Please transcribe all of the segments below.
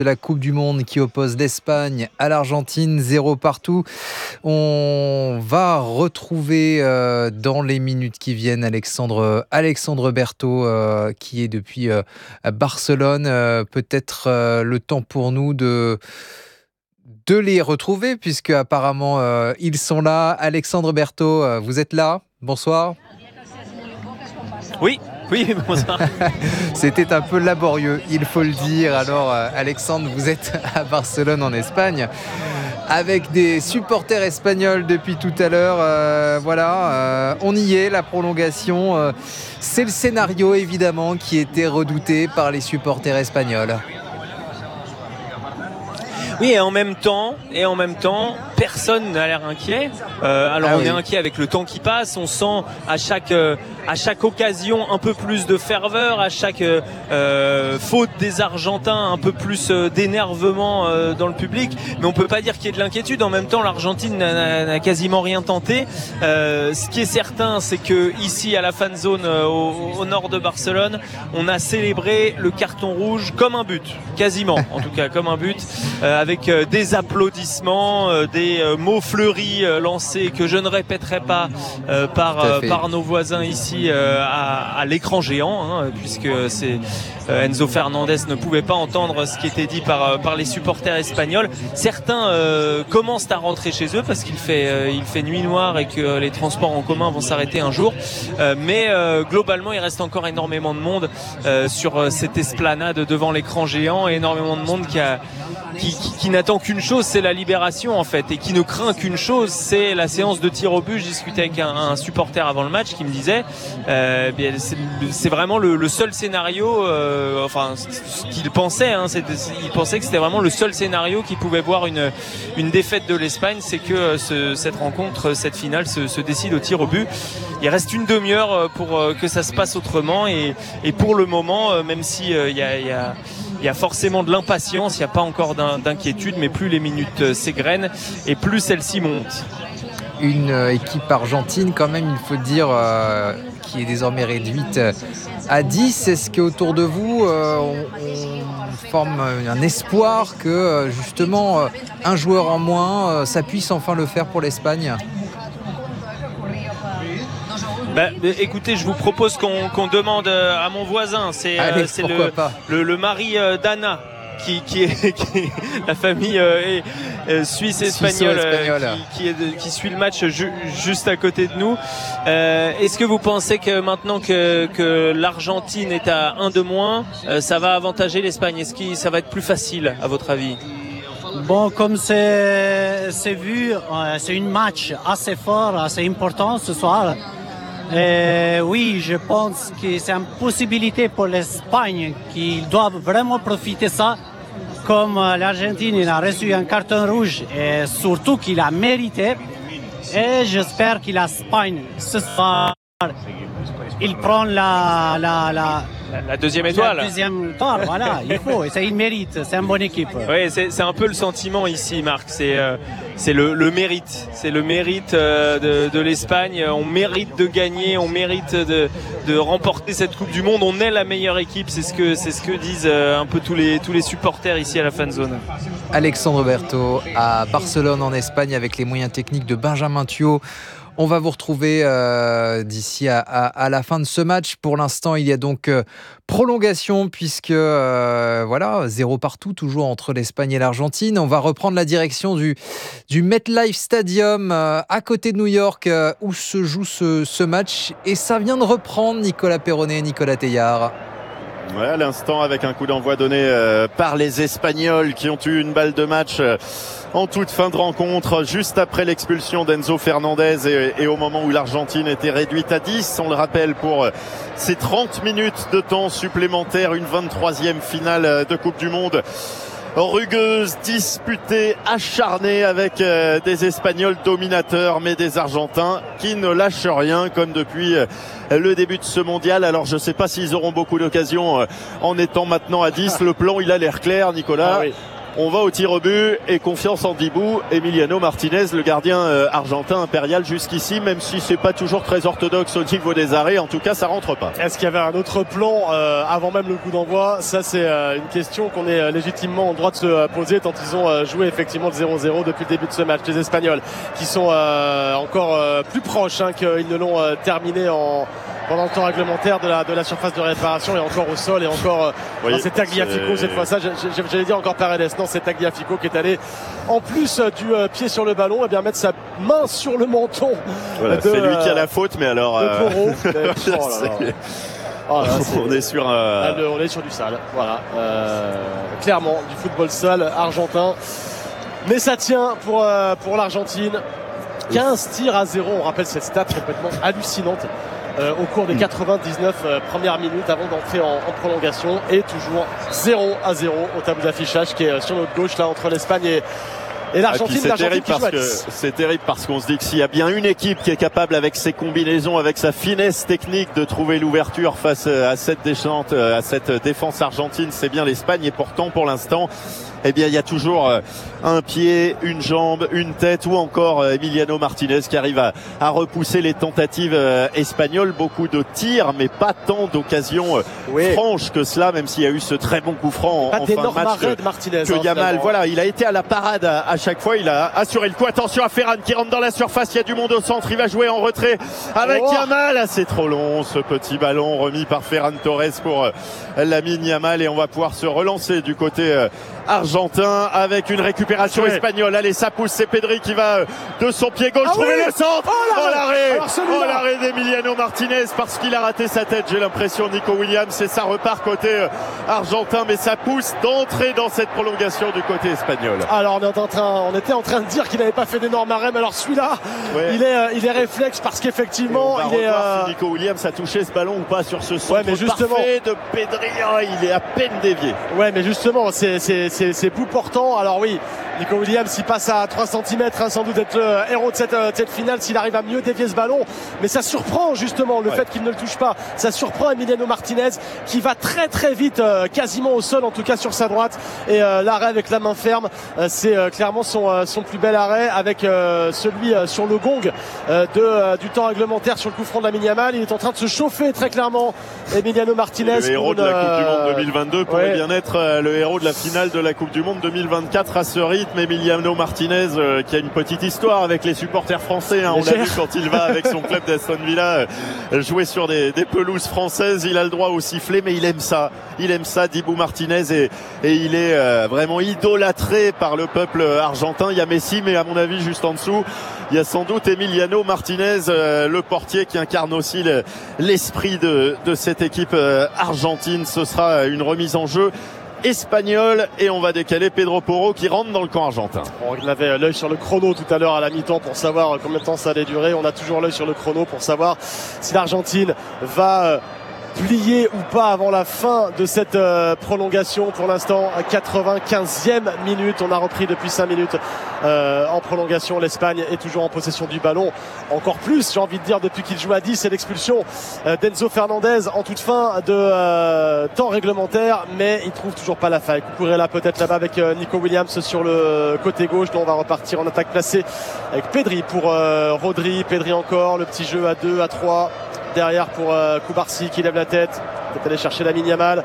de la Coupe du Monde qui oppose l'Espagne à l'Argentine, 0 partout. On va retrouver dans les minutes qui viennent Alexandre Berthaud qui est depuis Barcelone. Peut-être le temps pour nous de les retrouver puisque apparemment ils sont là. Alexandre Berthaud, vous êtes là? Bonsoir. Oui, bonsoir. C'était un peu laborieux, il faut le dire. Alors Alexandre, vous êtes à Barcelone en Espagne avec des supporters espagnols depuis tout à l'heure. On y est, la prolongation. C'est le scénario évidemment qui était redouté par les supporters espagnols. Oui, et en même temps, personne n'a l'air inquiet. On est inquiet avec le temps qui passe. On sent à chaque occasion un peu plus de ferveur, à chaque faute des Argentins un peu plus d'énervement dans le public. Mais on peut pas dire qu'il y ait de l'inquiétude. En même temps, l'Argentine n'a quasiment rien tenté. Ce qui est certain, c'est que ici à la fan zone au nord de Barcelone, on a célébré le carton rouge comme un but, quasiment, en tout cas comme un but. Avec des applaudissements, des mots fleuris lancés que je ne répéterai pas par nos voisins ici à l'écran géant, puisque Enzo Fernandez ne pouvait pas entendre ce qui était dit par les supporters espagnols. Certains commencent à rentrer chez eux parce qu'il fait nuit noire et que les transports en commun vont s'arrêter un jour. Mais globalement, il reste encore énormément de monde sur cette esplanade devant l'écran géant, et énormément de monde qui n'attend qu'une chose, c'est la libération en fait, et qui ne craint qu'une chose, c'est la séance de tir au but. Je discutais avec un supporter avant le match qui me disait c'est vraiment le seul scénario, ce qu'il pensait, il pensait que c'était vraiment le seul scénario qui pouvait voir une défaite de l'Espagne, c'est que cette rencontre, cette finale se décide au tir au but. Il reste une demi-heure pour que ça se passe autrement, et pour le moment, même si il y a forcément de l'impatience, il n'y a pas encore d'inquiétude, mais plus les minutes s'égrènent et plus celles-ci montent. Une équipe argentine quand même, il faut dire, qui est désormais réduite à 10. Est-ce qu'autour de vous, on forme un espoir que justement un joueur en moins, ça puisse enfin le faire pour l'Espagne? Écoutez, je vous propose qu'on demande à mon voisin. C'est le mari d'Anna qui est la famille suisse-espagnole qui suit le match juste à côté de nous. Est-ce que vous pensez que maintenant que l'Argentine est à 1 de moins, ça va avantager l'Espagne? Est-ce que ça va être plus facile à votre avis? Bon, comme c'est vu, c'est un match assez fort, assez important ce soir. Oui, je pense que c'est une possibilité pour l'Espagne qu'ils doivent vraiment profiter de ça. Comme l'Argentine il a reçu un carton rouge et surtout qu'il a mérité. Et j'espère que l'Espagne ce soir il prend la deuxième étoile. La deuxième étoile, voilà, il faut. Et ça, il mérite. C'est une bonne équipe. Oui, c'est un peu le sentiment ici, Marc. C'est le mérite. C'est le mérite de l'Espagne. On mérite de gagner. On mérite de remporter cette Coupe du Monde. On est la meilleure équipe. C'est ce que disent un peu tous les supporters ici à la fan zone. Alexandre Berthaud à Barcelone en Espagne avec les moyens techniques de Benjamin Thuot. On va vous retrouver d'ici à la fin de ce match. Pour l'instant, il y a donc prolongation puisque 0 partout toujours entre l'Espagne et l'Argentine. On va reprendre la direction du MetLife Stadium à côté de New York où se joue ce match. Et ça vient de reprendre, Nicolas Perronnet, Nicolas Teillard. Ouais, à l'instant, avec un coup d'envoi donné par les Espagnols qui ont eu une balle de match en toute fin de rencontre, juste après l'expulsion d'Enzo Fernandez et au moment où l'Argentine était réduite à 10. On le rappelle, pour ces 30 minutes de temps supplémentaire, une 23e finale de Coupe du Monde. Rugueuse, disputée, acharnée avec des Espagnols dominateurs, mais des Argentins qui ne lâchent rien comme depuis le début de ce mondial. Alors je ne sais pas s'ils auront beaucoup d'occasions en étant maintenant à 10. Le plan, il a l'air clair, Nicolas. Ah oui. On va au tir au but et confiance en Dibou. Emiliano Martinez, le gardien argentin impérial jusqu'ici, même si c'est pas toujours très orthodoxe au niveau des arrêts, en tout cas ça rentre pas. Est-ce qu'il y avait un autre plan avant même le coup d'envoi? Ça c'est une question qu'on est légitimement en droit de se poser tant ils ont joué effectivement le 0-0 depuis le début de ce match. Les Espagnols qui sont encore plus proches qu'ils ne l'ont terminé pendant le temps réglementaire de la surface de réparation et encore au sol et encore c'est Tagliafico cette fois. Ça j'allais dire encore Paredes, non c'est Tagliafico qui est allé en plus du pied sur le ballon et bien mettre sa main sur le menton. Voilà, c'est lui qui a la faute, mais alors on est sur on est sur du sale, voilà, clairement du football sale argentin, mais ça tient pour l'Argentine. 15 tirs à 0, on rappelle cette stat complètement hallucinante au cours des 99 premières minutes avant d'entrer en prolongation, et toujours 0-0 au tableau d'affichage qui est sur notre gauche là entre l'Espagne et l'Argentine. C'est terrible parce qu'on se dit que s'il y a bien une équipe qui est capable avec ses combinaisons, avec sa finesse technique de trouver l'ouverture face à cette défense argentine, c'est bien l'Espagne. Et pourtant pour l'instant eh bien il y a toujours un pied, une jambe, une tête, ou encore Emiliano Martinez qui arrive à repousser les tentatives espagnoles. Beaucoup de tirs mais pas tant d'occasions franches que cela, même s'il y a eu ce très bon coup franc en fin de match Martinez, que Yamal, voilà, il a été à la parade à chaque fois, il a assuré le coup. Attention à Ferran qui rentre dans la surface, il y a du monde au centre, il va jouer en retrait avec Yamal. C'est trop long ce petit ballon remis par Ferran Torres pour Lamine Yamal, et on va pouvoir se relancer du côté argentin avec une récupération espagnole. Allez, ça pousse, c'est Pedri qui va de son pied gauche trouver le centre. L'arrêt d'Emiliano Martinez parce qu'il a raté sa tête, j'ai l'impression, Nico Williams, et ça repart côté argentin, mais ça pousse d'entrer dans cette prolongation du côté espagnol. Alors on était en train de dire qu'il n'avait pas fait d'énormes arrêts, mais alors celui-là il est réflexe parce qu'effectivement si Nico Williams a touché ce ballon ou pas sur ce centre parfait de Pedri. Il est à peine dévié. Ouais, mais justement c'est bout portant. Alors oui, Nico Williams il passe à 3 cm sans doute être le héros de cette finale s'il arrive à mieux dévier ce ballon, mais ça surprend justement le fait qu'il ne le touche pas. Ça surprend Emiliano Martinez qui va très très vite, quasiment au sol, en tout cas sur sa droite, et l'arrêt avec la main ferme, c'est clairement son plus bel arrêt, avec celui sur le gong du temps réglementaire sur le coup franc de Lamine Yamal. Il est en train de se chauffer très clairement, Emiliano Martinez. Le héros de la Coupe du Monde 2022 pourrait bien être le héros de la finale de la Coupe du Monde 2024 à ce rythme. Emiliano Martinez qui a une petite histoire avec les supporters français, on l'a vu quand il va avec son club d'Aston Villa jouer sur des pelouses françaises. Il a le droit au sifflet, mais il aime ça Dibou Martinez, et il est vraiment idolâtré par le peuple argentin. Il y a Messi, mais à mon avis juste en dessous il y a sans doute Emiliano Martinez, le portier, qui incarne aussi l'esprit de cette équipe argentine. Ce sera une remise en jeu espagnol, et on va décaler Pedro Porro qui rentre dans le camp argentin. On avait l'œil sur le chrono tout à l'heure à la mi-temps pour savoir combien de temps ça allait durer. On a toujours l'œil sur le chrono pour savoir si l'Argentine va plié ou pas avant la fin de cette prolongation. Pour l'instant, 95e minute, on a repris depuis 5 minutes en prolongation. L'Espagne est toujours en possession du ballon, encore plus, j'ai envie de dire, depuis qu'il joue à 10. C'est l'expulsion d'Enzo Fernandez en toute fin de temps réglementaire, mais il trouve toujours pas la faille. Cucurella peut-être là-bas avec Nico Williams sur le côté gauche. Donc on va repartir en attaque placée avec Pedri pour Rodri. Pedri encore, le petit jeu à 2, à 3 derrière pour Cubarsí qui lève la tête, peut aller chercher Lamine Yamal.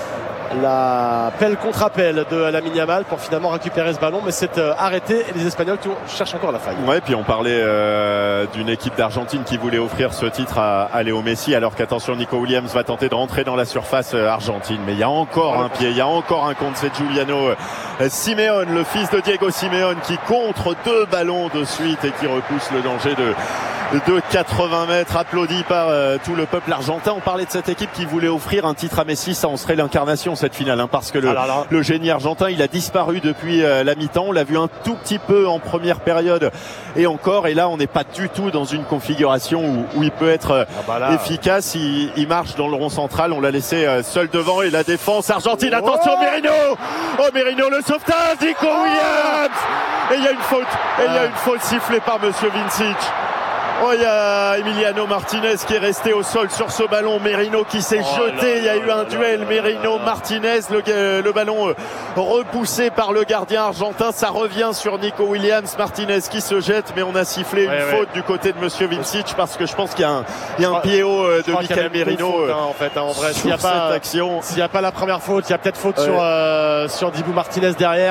La pelle contre appel de Lamine Yamal pour finalement récupérer ce ballon, mais c'est arrêté, et les Espagnols cherchent encore la faille. Ouais, puis on parlait d'une équipe d'Argentine qui voulait offrir ce titre à Léo Messi, alors qu'attention, Nico Williams va tenter de rentrer dans la surface argentine, mais il y a encore un pied, il y a encore un contre. C'est Giuliano Simeone, le fils de Diego Simeone, qui contre 2 ballons de suite et qui repousse le danger de 80 mètres, applaudi par tout le peuple argentin. On parlait de cette équipe qui voulait offrir un titre à Messi. Ça en serait l'incarnation cette finale, parce que le génie argentin, il a disparu depuis la mi-temps. On l'a vu un tout petit peu en première période et encore, et là on n'est pas du tout dans une configuration où il peut être efficace. Il marche dans le rond central, on l'a laissé seul devant, et la défense argentine, attention, Merino, le sauvetage, Nico Williams, et il y a une faute sifflée par monsieur Vincic. Oh, il y a Emiliano Martinez qui est resté au sol sur ce ballon. Merino qui s'est jeté. Il y a eu un duel Merino-Martinez. Le ballon repoussé par le gardien argentin. Ça revient sur Nico Williams. Martinez qui se jette, mais on a sifflé une faute du côté de Monsieur Vincic parce que je pense qu'il y a un pied haut de Michael Merino. En vrai, s'il n'y a cette action. S'il n'y a pas la première faute, il y a peut-être faute sur Dibou Martinez derrière.